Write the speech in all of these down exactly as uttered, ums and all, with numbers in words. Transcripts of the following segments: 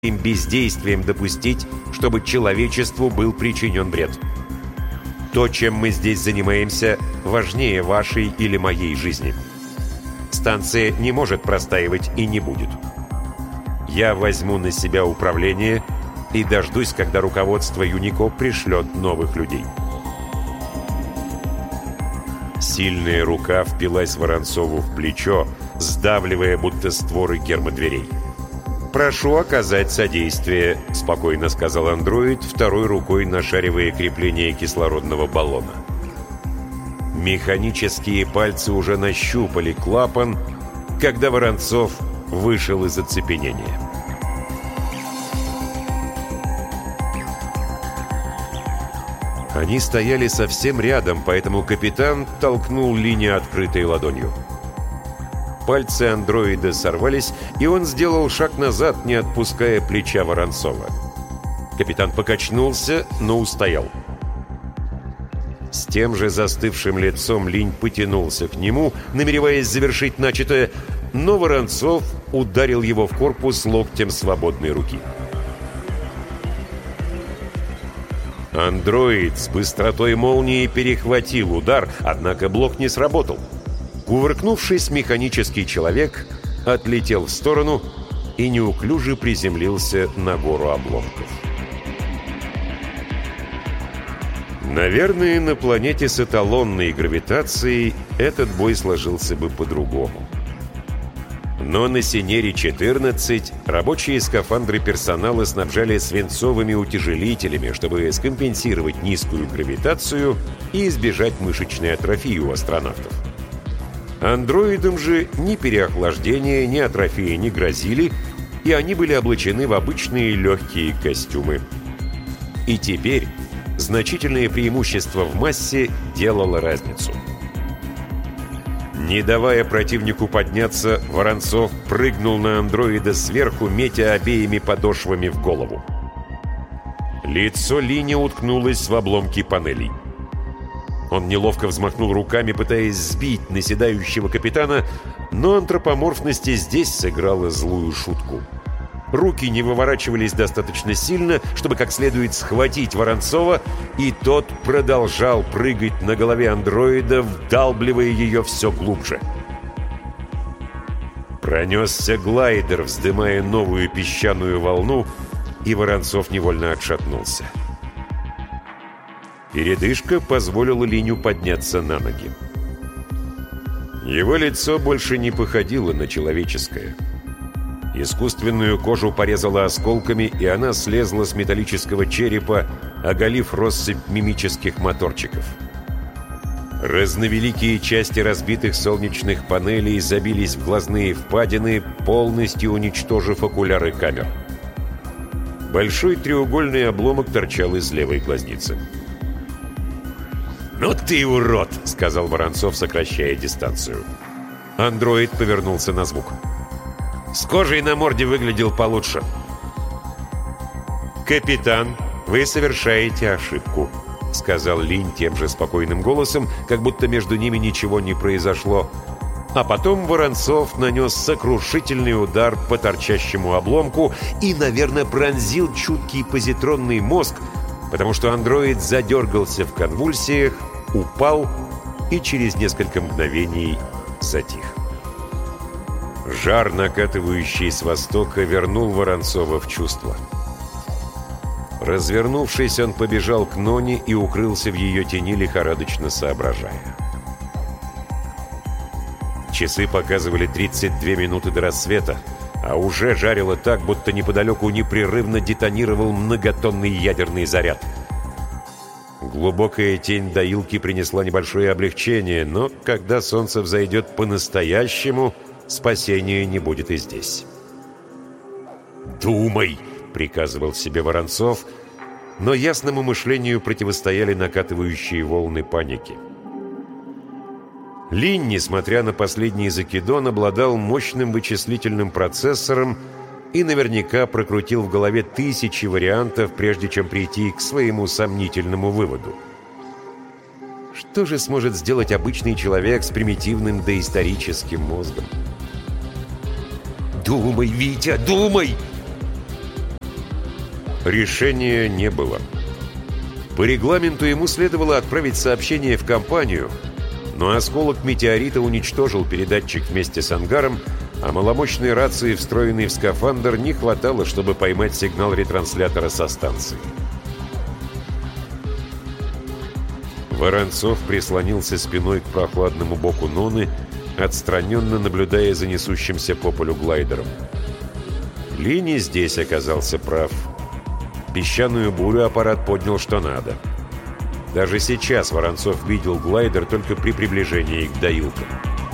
им бездействием допустить, чтобы человечеству был причинен вред. То, чем мы здесь занимаемся, важнее вашей или моей жизни. Станция не может простаивать и не будет. Я возьму на себя управление и дождусь, когда руководство Юнико пришлет новых людей». Сильная рука впилась Воронцову в плечо, сдавливая будто створы гермодверей. «Прошу оказать содействие», — спокойно сказал андроид, второй рукой нашаривая крепление кислородного баллона. Механические пальцы уже нащупали клапан, когда Воронцов вышел из оцепенения. Они стояли совсем рядом, поэтому капитан толкнул линию открытой ладонью. Пальцы андроида сорвались, и он сделал шаг назад, не отпуская плеча Воронцова. Капитан покачнулся, но устоял. С тем же застывшим лицом Линь потянулся к нему, намереваясь завершить начатое, но Воронцов ударил его в корпус локтем свободной руки. Андроид с быстротой молнии перехватил удар, однако блок не сработал. Кувыркнувшись, механический человек отлетел в сторону и неуклюже приземлился на гору обломков. Наверное, на планете с эталонной гравитацией этот бой сложился бы по-другому. Но на Синере четырнадцать рабочие скафандры персонала снабжали свинцовыми утяжелителями, чтобы скомпенсировать низкую гравитацию и избежать мышечной атрофии у астронавтов. Андроидам же ни переохлаждения, ни атрофии не грозили, и они были облачены в обычные легкие костюмы. И теперь значительное преимущество в массе делало разницу. Не давая противнику подняться, Воронцов прыгнул на андроида сверху, метя обеими подошвами в голову. Лицо Линя уткнулось в обломки панелей. Он неловко взмахнул руками, пытаясь сбить наседающего капитана, но антропоморфность здесь сыграла злую шутку. Руки не выворачивались достаточно сильно, чтобы как следует схватить Воронцова, и тот продолжал прыгать на голове андроида, вдалбливая ее все глубже. Пронесся глайдер, вздымая новую песчаную волну, и Воронцов невольно отшатнулся. Передышка позволила Линю подняться на ноги. Его лицо больше не походило на человеческое. Искусственную кожу порезала осколками, и она слезла с металлического черепа, оголив россыпь мимических моторчиков. Разновеликие части разбитых солнечных панелей забились в глазные впадины, полностью уничтожив окуляры камер. Большой треугольный обломок торчал из левой глазницы. «Ну ты урод!» — сказал Воронцов, сокращая дистанцию. Андроид повернулся на звук. С кожей на морде выглядел получше. «Капитан, вы совершаете ошибку», — сказал Линь тем же спокойным голосом, как будто между ними ничего не произошло. А потом Воронцов нанес сокрушительный удар по торчащему обломку и, наверное, пронзил чуткий позитронный мозг, потому что андроид задергался в конвульсиях, упал и через несколько мгновений затих. Жар, накатывающий с востока, вернул Воронцова в чувство. Развернувшись, он побежал к Ноне и укрылся в ее тени, лихорадочно соображая. Часы показывали тридцать две минуты до рассвета, а уже жарило так, будто неподалеку непрерывно детонировал многотонный ядерный заряд. Глубокая тень доилки принесла небольшое облегчение, но когда солнце взойдет по-настоящему, спасения не будет и здесь. «Думай!» — приказывал себе Воронцов, но ясному мышлению противостояли накатывающие волны паники. Линь, несмотря на последний закидон, обладал мощным вычислительным процессором и наверняка прокрутил в голове тысячи вариантов, прежде чем прийти к своему сомнительному выводу. Что же сможет сделать обычный человек с примитивным доисторическим мозгом? «Думай, Витя, думай!» Решения не было. По регламенту ему следовало отправить сообщение в компанию, но осколок метеорита уничтожил передатчик вместе с ангаром, а маломощной рации, встроенной в скафандр, не хватало, чтобы поймать сигнал ретранслятора со станции. Воронцов прислонился спиной к прохладному боку Ноны, отстраненно наблюдая за несущимся по полю глайдером. Лини здесь оказался прав. Песчаную бурю аппарат поднял что надо. Даже сейчас Воронцов видел глайдер только при приближении к доилкам.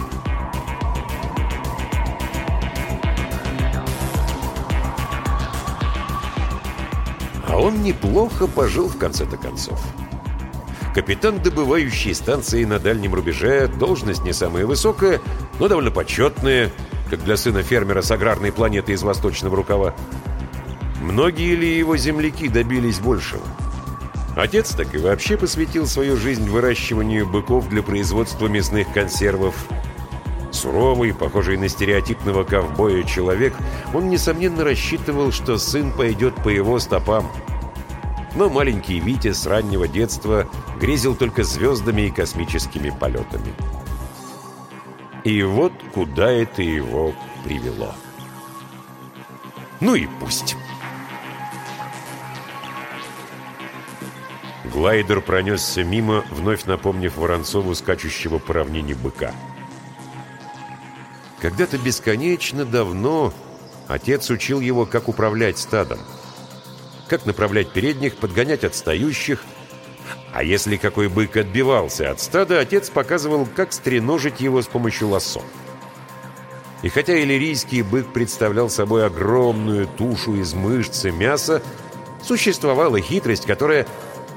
А он неплохо пожил в конце-то концов. Капитан добывающей станции на дальнем рубеже, должность не самая высокая, но довольно почетная, как для сына фермера с аграрной планеты из Восточного рукава. Многие ли его земляки добились большего? Отец так и вообще посвятил свою жизнь выращиванию быков для производства мясных консервов. Суровый, похожий на стереотипного ковбоя человек, он, несомненно, рассчитывал, что сын пойдет по его стопам. Но маленький Витя с раннего детства грезил только звездами и космическими полетами. И вот куда это его привело. Ну и пусть. Глайдер пронесся мимо, вновь напомнив Воронцову скачущего по равнине быка. Когда-то бесконечно давно отец учил его, как управлять стадом. Как направлять передних, подгонять отстающих. А если какой бык отбивался от стада, отец показывал, как стреножить его с помощью лассо. И хотя иллирийский бык представлял собой огромную тушу из мышц и мяса, существовала хитрость, которая...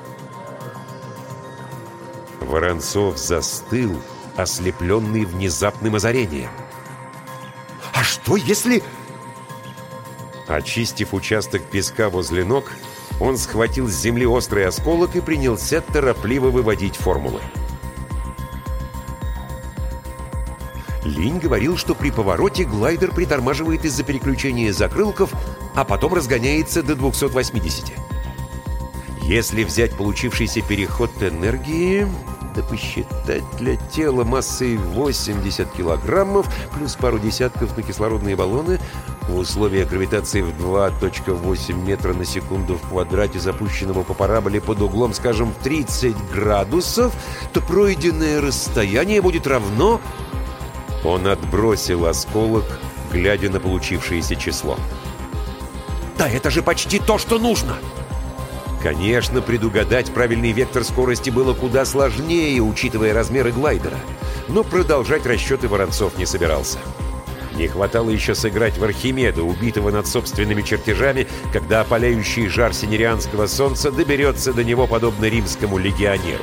Воронцов застыл, ослепленный внезапным озарением. «А что, если...» Очистив участок песка возле ног, он схватил с земли острый осколок и принялся торопливо выводить формулы. Линь говорил, что при повороте глайдер притормаживает из-за переключения закрылков, а потом разгоняется до двухсот восьмидесяти. Если взять получившийся переход энергии, да посчитать для тела массой восемьдесят килограммов, плюс пару десятков на кислородные баллоны, в условиях гравитации в два целых восемь десятых метра на секунду в квадрате, запущенного по параболе под углом, скажем, в тридцать градусов, то пройденное расстояние будет равно... Он отбросил осколок, глядя на получившееся число. «Да это же почти то, что нужно!» Конечно, предугадать правильный вектор скорости было куда сложнее, учитывая размеры глайдера. Но продолжать расчеты Воронцов не собирался. Не хватало еще сыграть в Архимеда, убитого над собственными чертежами, когда опаляющий жар синерианского солнца доберется до него подобно римскому легионеру.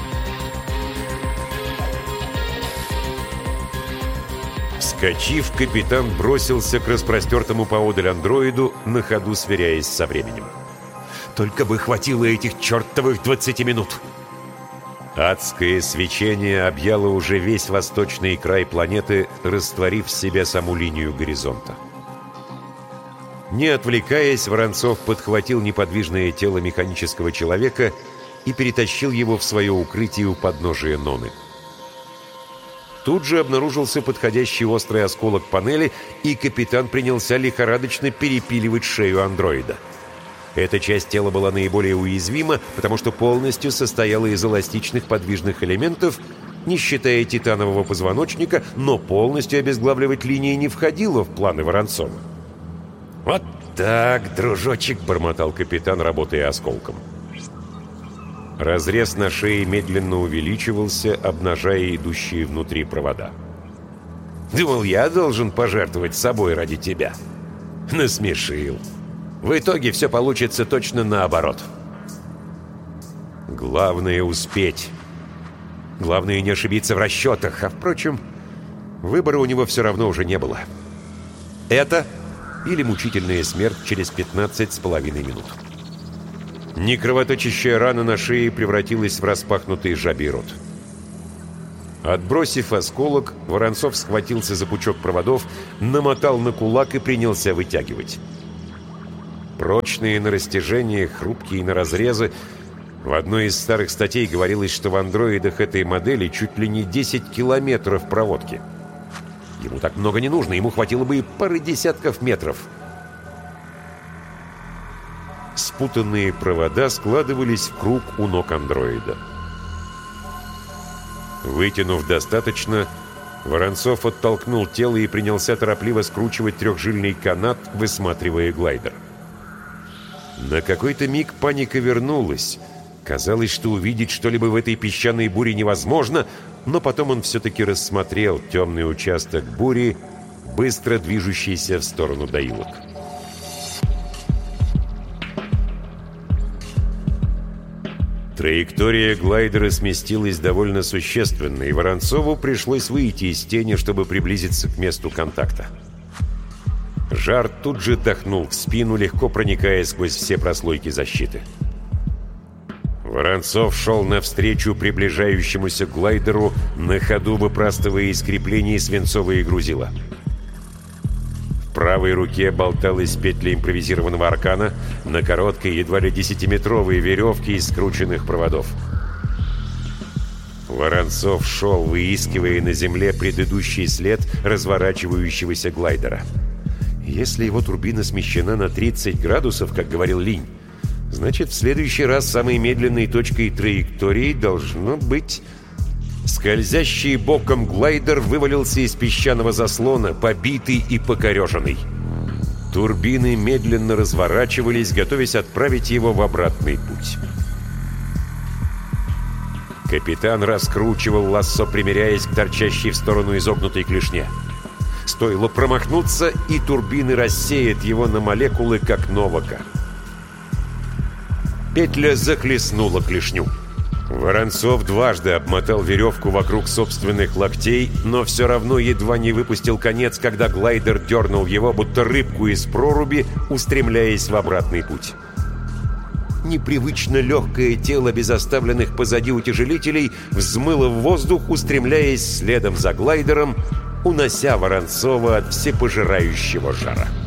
Вскочив, капитан бросился к распростертому поодаль андроиду, на ходу сверяясь со временем. Только бы хватило этих чертовых двадцати минут. Адское свечение объяло уже весь восточный край планеты, растворив в себе саму линию горизонта. Не отвлекаясь, Воронцов подхватил неподвижное тело механического человека и перетащил его в свое укрытие у подножия Ноны. Тут же обнаружился подходящий острый осколок панели, и капитан принялся лихорадочно перепиливать шею андроида. Эта часть тела была наиболее уязвима, потому что полностью состояла из эластичных подвижных элементов, не считая титанового позвоночника, но полностью обезглавливать линии не входило в планы Воронцова. «Вот так, дружочек!» — бормотал капитан, работая осколком. Разрез на шее медленно увеличивался, обнажая идущие внутри провода. «Думал, я должен пожертвовать собой ради тебя?» Насмешил. В итоге все получится точно наоборот. Главное — успеть. Главное — не ошибиться в расчетах. А, впрочем, выбора у него все равно уже не было. Это или мучительная смерть через пятнадцать с половиной минут. Некровоточащая рана на шее превратилась в распахнутый жабий рот. Отбросив осколок, Воронцов схватился за пучок проводов, намотал на кулак и принялся вытягивать. Прочные на растяжение, хрупкие на разрезы. В одной из старых статей говорилось, что в андроидах этой модели чуть ли не десять километров проводки. Ему так много не нужно, ему хватило бы и пары десятков метров. Спутанные провода складывались в круг у ног андроида. Вытянув достаточно, Воронцов оттолкнул тело и принялся торопливо скручивать трехжильный канат, высматривая глайдер. На какой-то миг паника вернулась. Казалось, что увидеть что-либо в этой песчаной буре невозможно, но потом он все-таки рассмотрел темный участок бури, быстро движущийся в сторону доилок. Траектория глайдера сместилась довольно существенно, и Воронцову пришлось выйти из тени, чтобы приблизиться к месту контакта. Жар тут же дохнул в спину, легко проникая сквозь все прослойки защиты. Воронцов шел навстречу приближающемуся глайдеру, на ходу выпрастывая из креплений свинцовые грузила. В правой руке болталась петля импровизированного аркана на короткой, едва ли десятиметровой веревке из скрученных проводов. Воронцов шел, выискивая на земле предыдущий след разворачивающегося глайдера. Если его турбина смещена на тридцать градусов, как говорил Линь, значит, в следующий раз самой медленной точкой траектории должно быть... Скользящий боком глайдер вывалился из песчаного заслона, побитый и покореженный. Турбины медленно разворачивались, готовясь отправить его в обратный путь. Капитан раскручивал лассо, примеряясь к торчащей в сторону изогнутой клешне. Стоило промахнуться, и турбины рассеят его на молекулы, как новака. Петля захлестнула клешню. Воронцов дважды обмотал веревку вокруг собственных локтей, но все равно едва не выпустил конец, когда глайдер дернул его, будто рыбку из проруби, устремляясь в обратный путь. Непривычно легкое тело без оставленных позади утяжелителей взмыло в воздух, устремляясь следом за глайдером, унося Воронцова от всепожирающего жара.